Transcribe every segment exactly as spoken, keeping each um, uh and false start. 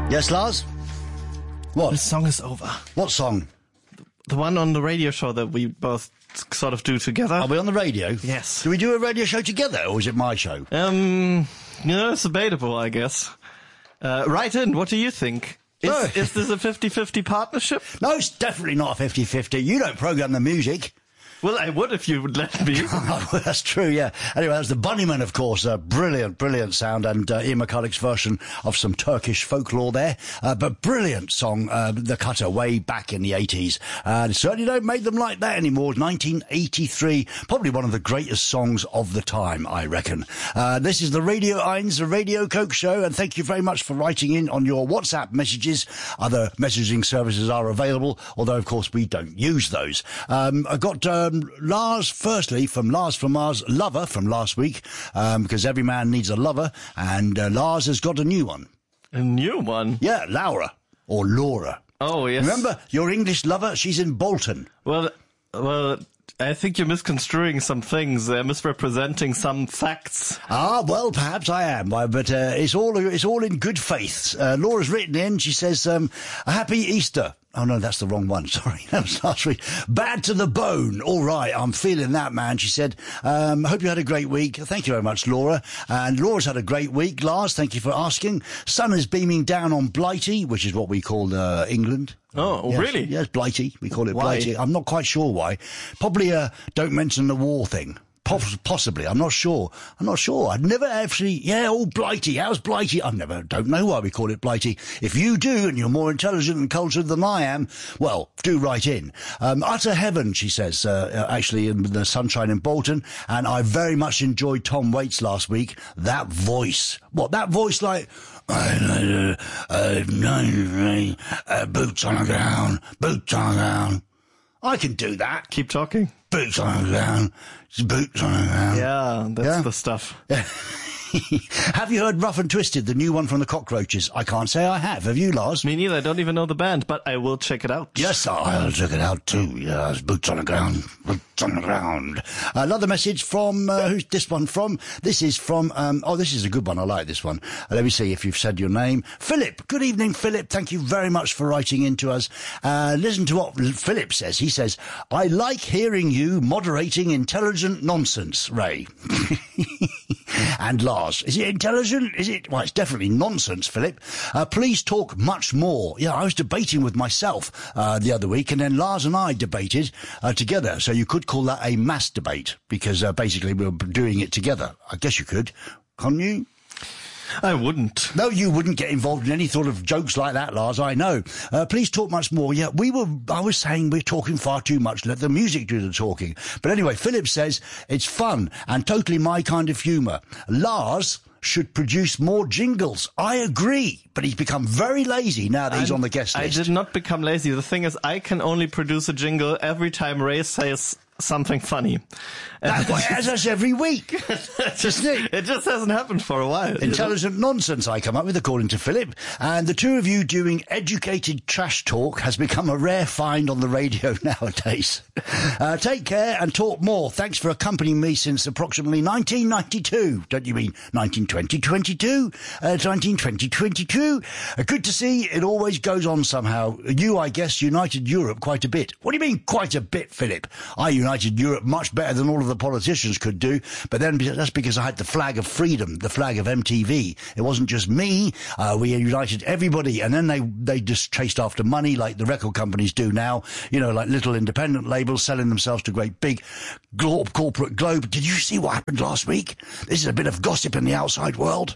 Yes, Lars? What? The song is over. What song? The one on the radio show that we both sort of do together. Are we on the radio? Yes. Do we do a radio show together, or is it my show? Um, you know, it's debatable, I guess. Uh, write in, what do you think? Is, Oh. is this a fifty-fifty partnership? No, it's definitely not a fifty-fifty. You don't program the music. Well, I would if you would let me. Oh, that's true, yeah. Anyway, that's the Bunnymen, of course. A brilliant, brilliant sound, and uh, Ian McCulloch's version of some Turkish folklore there. Uh, but brilliant song, uh, The Cutter, way back in the eighties. Uh, they certainly don't make them like that anymore. nineteen eighty-three, probably one of the greatest songs of the time, I reckon. Uh, this is the Radio Eins, the Radio Coke Show, and thank you very much for writing in on your WhatsApp messages. Other messaging services are available, although, of course, we don't use those. Um, I got... Uh, Um, Lars, firstly, from Lars from Mars, Lover from last week, um, because every man needs a lover, and uh, Lars has got a new one. A new one? Yeah, Laura, or Laura. Oh, yes. Remember, your English lover, she's in Bolton. Well, well, I think you're misconstruing some things, uh, misrepresenting some facts. Ah, well, perhaps I am, uh, but uh, it's all it's all in good faith. Uh, Laura's written in, she says, um, a happy Easter. Oh, no, that's the wrong one. Sorry, that was last week. Bad to the bone. All right, I'm feeling that, man. She said, um, hope you had a great week. Thank you very much, Laura. And Laura's had a great week. Lars, thank you for asking. Sun is beaming down on Blighty, which is what we call uh, England. Oh, yes, really? Yes, Blighty. We call it Why? Blighty. I'm not quite sure why. Probably a don't mention the war thing. Poss- Possibly. I'm not sure. I'm not sure. I'd never actually, yeah, oh, Blighty. How's Blighty? I never, don't know why we call it Blighty. If you do, and you're more intelligent and cultured than I am, well, do write in. Um, utter heaven, she says, uh, actually, in the sunshine in Bolton, and I very much enjoyed Tom Waits last week. That voice. What, that voice like, uh, uh, uh, boots on the ground, boots on the ground. I can do that. Keep talking. Boots on the ground, boots on the ground. Yeah, that's Yeah. the stuff. Have you heard Rough and Twisted, the new one from the Cockroaches? I can't say I have. Have you, Lars? Me neither. I don't even know the band, but I will check it out. Yes, I'll check it out too. Yes, boots on the ground, boots on the ground. Another message from, uh, who's this one from? This is from, um, oh, this is a good one. I like this one. Uh, let me see if you've said your name. Philip. Good evening, Philip. Thank you very much for writing in to us. Uh, listen to what Philip says. He says, I like hearing you moderating intelligent nonsense, Ray. And Lars. Is it intelligent? Is it? Well, it's definitely nonsense, Philip. Uh, please talk much more. Yeah, I was debating with myself uh, the other week, and then Lars and I debated uh, together. So you could call that a mass debate, because uh, basically we were doing it together. I guess you could. Can't you? I wouldn't. No, you wouldn't get involved in any sort of jokes like that, Lars, I know. Uh, please talk much more. Yeah, we were, I was saying we're talking far too much. Let the music do the talking. But anyway, Philip says it's fun and totally my kind of humour. Lars should produce more jingles. I agree, but he's become very lazy now that he's I'm- on the guest list. I did not become lazy. The thing is, I can only produce a jingle every time Ray says something funny. That's what it has every week. just, it just hasn't happened for a while. Intelligent nonsense I come up with, according to Philip. And the two of you doing educated trash talk has become a rare find on the radio nowadays. Uh, take care and talk more. Thanks for accompanying me since approximately nineteen ninety-two. Don't you mean nineteen twenty twenty-two? Uh, nineteen twenty twenty-two. Uh, good to see. It always goes on somehow. You, I guess, united Europe quite a bit. What do you mean quite a bit, Philip? I united Europe much better than all of the politicians could do, but then that's because I had the flag of freedom, the flag of M T V. It wasn't just me. Uh, we united everybody, and then they they just chased after money like the record companies do now. You know, like little independent labels selling themselves to great big glo- corporate globe. Did you see what happened last week? This is a bit of gossip in the outside world.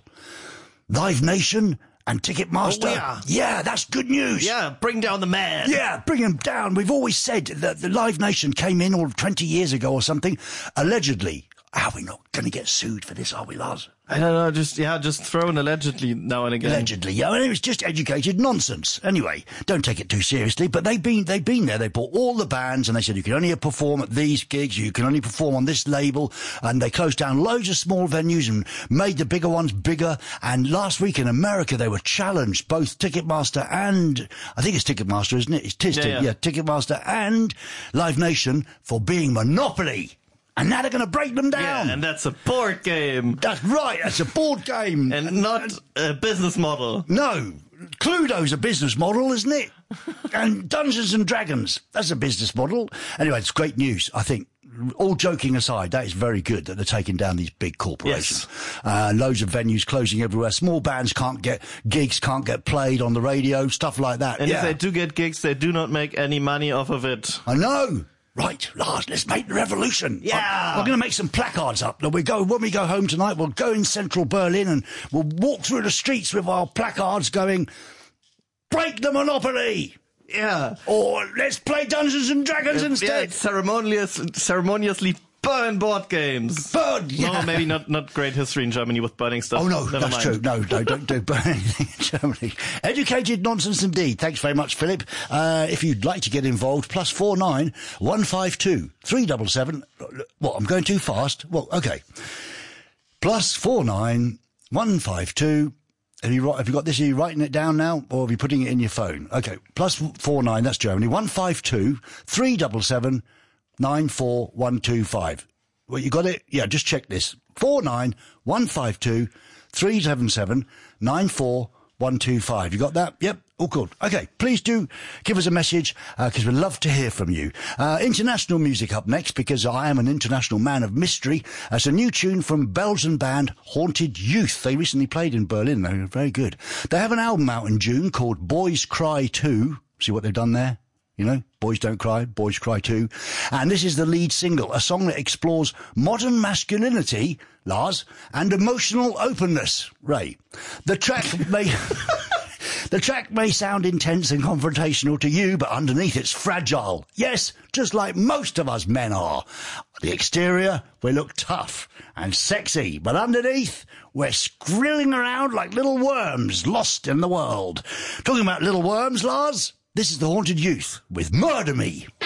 Live Nation and Ticketmaster. Oh, yeah. Yeah, that's good news. Yeah, bring down the man. Yeah, bring him down. We've always said that the Live Nation came in all twenty years ago or something, allegedly. Are we not going to get sued for this, are we, Lars? I don't know, just, yeah, just throw in allegedly now and again. Allegedly, yeah. I mean, it was just educated nonsense. Anyway, don't take it too seriously, but they've been, they've been there. They bought all the bands and they said you can only perform at these gigs, you can only perform on this label, and they closed down loads of small venues and made the bigger ones bigger. And last week in America, they were challenged, both Ticketmaster and, I think it's Ticketmaster, isn't it? It's Tis, Yeah, yeah. yeah, Ticketmaster and Live Nation for being monopoly. And now they're going to break them down. Yeah, and that's a board game. That's right. That's a board game. And not a business model. No, Cluedo's a business model, isn't it? And Dungeons and Dragons, that's a business model. Anyway, it's great news, I think. All joking aside, that is very good that they're taking down these big corporations. Yes. Uh, loads of venues closing everywhere. Small bands can't get gigs, can't get played on the radio, stuff like that. And yeah. if they do get gigs, they do not make any money off of it. I know. Right, Lars, let's make the revolution. Yeah. I'm, I'm going to make some placards up. We go when we go home tonight, we'll go in central Berlin and we'll walk through the streets with our placards going, break the monopoly. Yeah. Or let's play Dungeons and Dragons Uh, instead. Yeah, ceremonious, ceremoniously burn board games. Burn, yeah. No, maybe not, not great history in Germany with burning stuff. Oh, no, Never that's mind. true. No, no, don't do burn anything in Germany. Educated nonsense indeed. Thanks very much, Philip. Uh, if you'd like to get involved, plus four nine one five two three seven seven. What, I'm going too fast? Well, okay. Plus four nine one five two. Have you, have you got this? Are you writing it down now, or are you putting it in your phone? Okay, plus four nine. That's Germany. One five two three seven seven nine four one two five. Well, you got it. Yeah, just check this. Four nine one five two three seven seven nine four one two five. You got that? Yep. All good. Okay, please do give us a message, because uh, we'd love to hear from you. Uh, international music up next, because I am an international man of mystery. It's a new tune from Belgian band Haunted Youth. They recently played in Berlin. They were very good. They have an album out in June called Boys Cry two. See what they've done there? You know, Boys Don't Cry, Boys Cry Too. And this is the lead single, a song that explores modern masculinity, Lars, and emotional openness, Ray. The track may... The track may sound intense and confrontational to you, but underneath it's fragile. Yes, just like most of us men are. The exterior, we look tough and sexy, but underneath, we're skrilling around like little worms lost in the world. Talking about little worms, Lars, this is the Haunted Youth with Murder Me.